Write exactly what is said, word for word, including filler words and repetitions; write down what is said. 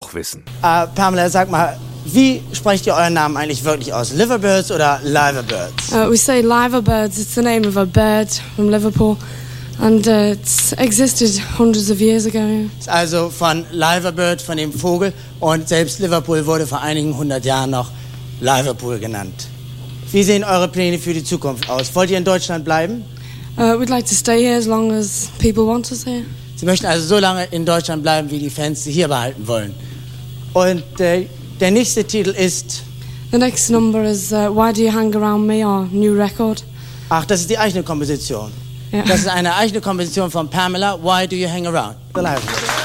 auch wissen. Uh, Pamela, sag mal, wie sprecht ihr euren Namen eigentlich wirklich aus? Liverbirds oder Liverbirds? Uh, we say Liverbirds. It's the name of a bird from Liverpool. And uh, it's existed hundreds of years ago. Also von Liverbird, von dem Vogel. Und selbst Liverpool wurde vor einigen hundert Jahren noch Liverpool genannt. Wie sehen eure Pläne für die Zukunft aus? Wollt ihr in Deutschland bleiben? Uh, we'd like to stay here as long as people want us here. Sie möchten also so lange in Deutschland bleiben, wie die Fans sie hier behalten wollen. Und äh, der nächste Titel ist... The next number is uh, Why Do You Hang Around Me, our new record. Ach, das ist die eigene Komposition. Ja. Das ist eine eigene Komposition von Pamela. Why Do You Hang Around? The Live.